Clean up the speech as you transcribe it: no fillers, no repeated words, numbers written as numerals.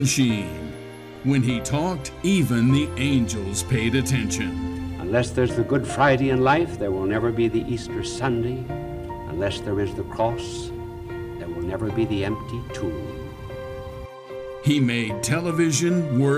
Sheen. When he talked, even the angels paid attention. Unless there's the Good Friday in life, there will never be the Easter Sunday. Unless there is the cross, there will never be the empty tomb. He made television work.